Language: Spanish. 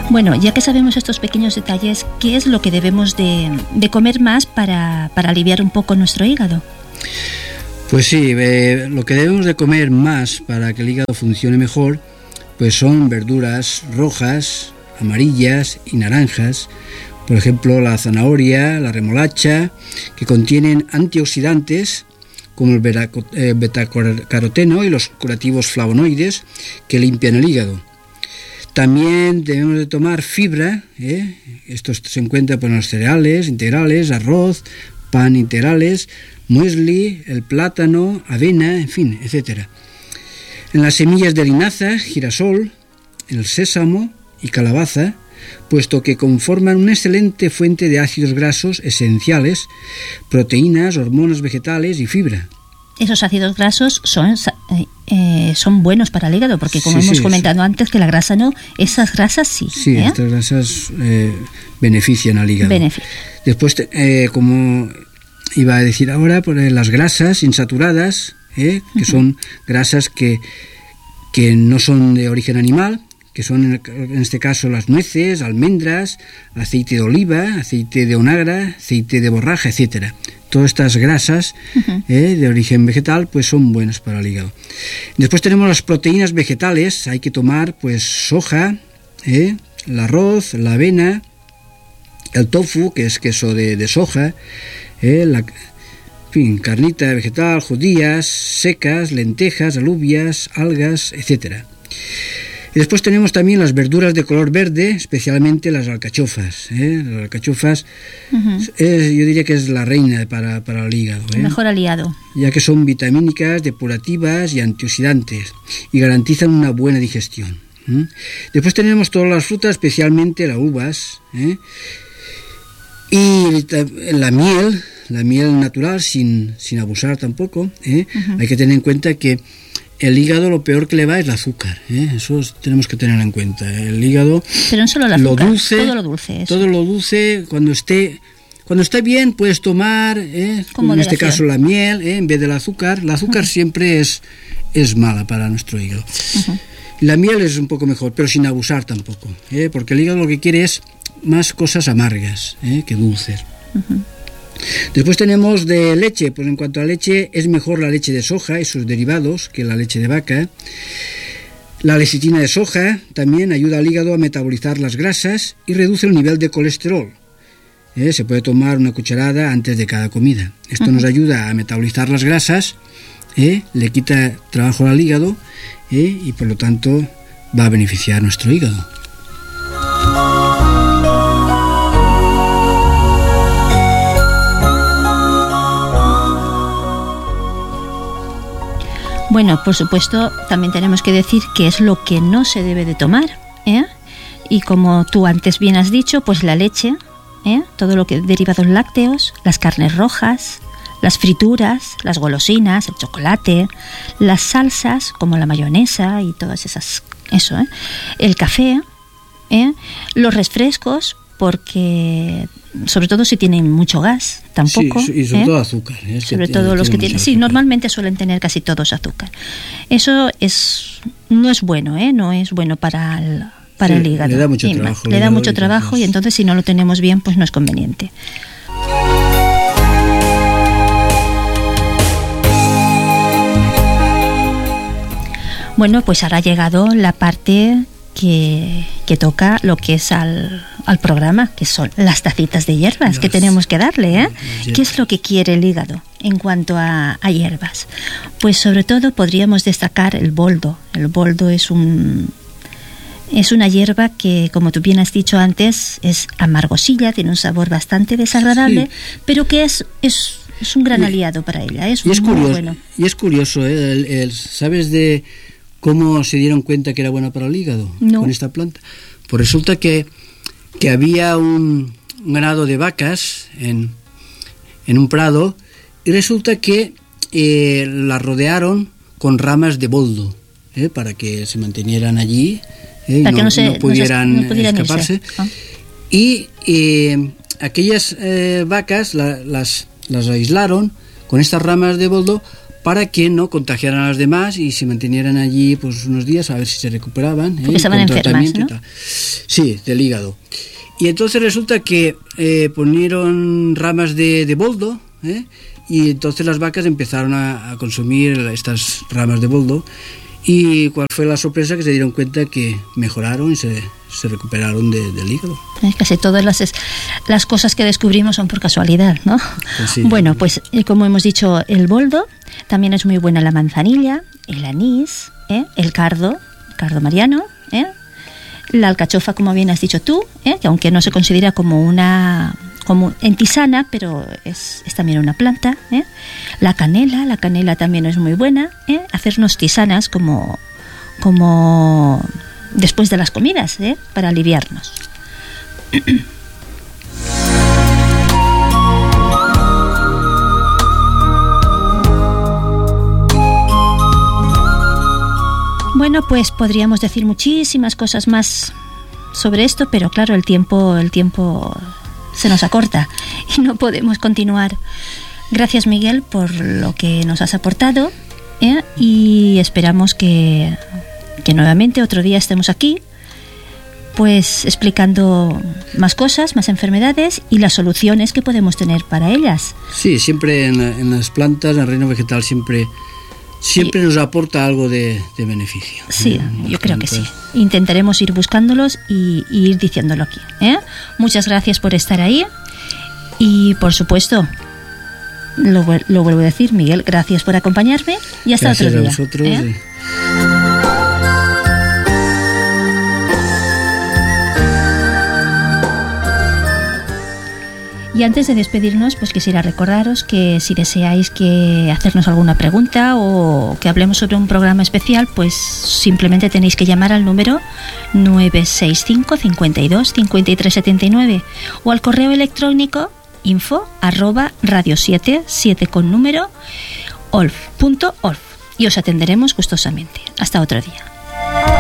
Bueno, ya que sabemos estos pequeños detalles, ¿qué es lo que debemos de comer más para aliviar un poco nuestro hígado? Pues sí, lo que debemos de comer más para que el hígado funcione mejor, pues son verduras rojas, amarillas y naranjas. Por ejemplo, la zanahoria, la remolacha, que contienen antioxidantes como el betacaroteno y los curativos flavonoides que limpian el hígado. También debemos de tomar fibra, esto se encuentra en los cereales integrales, arroz, pan integrales, muesli, el plátano, avena, en fin, etc. En las semillas de linaza, girasol, el sésamo y calabaza, puesto que conforman una excelente fuente de ácidos grasos esenciales, proteínas, hormonas vegetales y fibra. Esos ácidos grasos son buenos para el hígado, porque como hemos comentado antes, que la grasa no, esas grasas sí. Sí, estas grasas benefician al hígado. Después, como iba a decir ahora, pues, las grasas insaturadas, que son grasas que no son de origen animal, que son en este caso las nueces, almendras, aceite de oliva, aceite de onagra, aceite de borraja, etcétera. Todas estas grasas de origen vegetal pues son buenas para el hígado. Después tenemos las proteínas vegetales. Hay que tomar pues soja, el arroz, la avena, el tofu, que es queso de soja, carnita vegetal, judías secas, lentejas, alubias, algas, etcétera. Y después tenemos también las verduras de color verde, especialmente las alcachofas. Las alcachofas, yo diría que es la reina para el hígado. El mejor aliado. Ya que son vitamínicas, depurativas y antioxidantes, y garantizan una buena digestión. Después tenemos todas las frutas, especialmente las uvas, y la miel natural, sin abusar tampoco. Hay que tener en cuenta que el hígado lo peor que le va es el azúcar, eso tenemos que tener en cuenta. El hígado, pero no solo el azúcar, todo lo dulce, cuando está bien puedes tomar, en este caso la miel, en vez del azúcar. El azúcar siempre es mala para nuestro hígado. La miel es un poco mejor, pero sin abusar tampoco, porque el hígado lo que quiere es más cosas amargas que dulces. Después tenemos de leche. Pues en cuanto a leche, es mejor la leche de soja y sus derivados que la leche de vaca. La lecitina de soja también ayuda al hígado a metabolizar las grasas y reduce el nivel de colesterol. Se puede tomar una cucharada antes de cada comida. Esto nos ayuda a metabolizar las grasas, le quita trabajo al hígado, y por lo tanto va a beneficiar nuestro hígado. Bueno, por supuesto, también tenemos que decir qué es lo que no se debe de tomar, y como tú antes bien has dicho, pues la leche, todo lo que derivados lácteos, las carnes rojas, las frituras, las golosinas, el chocolate, las salsas como la mayonesa y todas esas, el café, los refrescos, porque sobre todo si tienen mucho gas, tampoco. Sí, y sobre todo azúcar. Sobre todo los que tienen, sí, normalmente suelen tener casi todos azúcar. Eso no es bueno, no es bueno para el hígado. Le da mucho trabajo. Le da mucho trabajo y entonces si no lo tenemos bien, pues no es conveniente. Bueno, pues ahora ha llegado la parte que toca lo que es al programa, que son las tacitas de hierbas que tenemos que darle, ¿Qué es lo que quiere el hígado en cuanto a hierbas? Pues sobre todo podríamos destacar el boldo. El boldo es una hierba que, como tú bien has dicho antes, es amargosilla, tiene un sabor bastante desagradable, pero que es un gran aliado para ella. Es muy bueno. Y es curioso, ¿sabes de cómo se dieron cuenta que era buena para el hígado con esta planta? Pues resulta que había un ganado de vacas en un prado, y resulta que la rodearon con ramas de boldo, para que se mantenieran allí, para que no pudieran escaparse. Y aquellas vacas las aislaron con estas ramas de boldo para que no contagiaran a los demás y se mantuvieran allí pues unos días a ver si se recuperaban. Porque estaban enfermas, ¿no? Sí, del hígado. Y entonces resulta que ponieron ramas de boldo, y entonces las vacas empezaron a consumir estas ramas de boldo. ¿Y cuál fue la sorpresa? Que se dieron cuenta que mejoraron y se recuperaron del hígado. Casi todas las cosas que descubrimos son por casualidad, ¿no? Pues sí. Bueno, pues como hemos dicho, el boldo, también es muy buena la manzanilla, el anís, el cardo mariano, la alcachofa, como bien has dicho tú, que aunque no se considera como en tisana, pero es también una planta. La canela también es muy buena. Hacernos tisanas como después de las comidas, para aliviarnos. Bueno, pues podríamos decir muchísimas cosas más sobre esto, pero claro, el tiempo se nos acorta y no podemos continuar. Gracias, Miguel, por lo que nos has aportado, y esperamos que nuevamente otro día estemos aquí, pues explicando más cosas, más enfermedades y las soluciones que podemos tener para ellas. Sí, siempre en las plantas, en el reino vegetal, siempre nos aporta algo de beneficio. Sí, yo creo que sí. Intentaremos ir buscándolos y ir diciéndolo aquí. Muchas gracias por estar ahí y, por supuesto, lo vuelvo a decir, Miguel, gracias por acompañarme y hasta gracias otro día. Gracias a vosotros. Y antes de despedirnos, pues quisiera recordaros que si deseáis hacernos alguna pregunta o que hablemos sobre un programa especial, pues simplemente tenéis que llamar al número 965 52 53 79 o al correo electrónico info@radio7 con número olf.org y os atenderemos gustosamente. Hasta otro día.